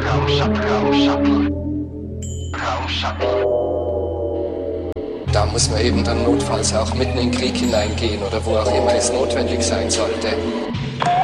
Da muss man eben dann notfalls auch mitten in den Krieg hineingehen oder wo auch immer es notwendig sein sollte.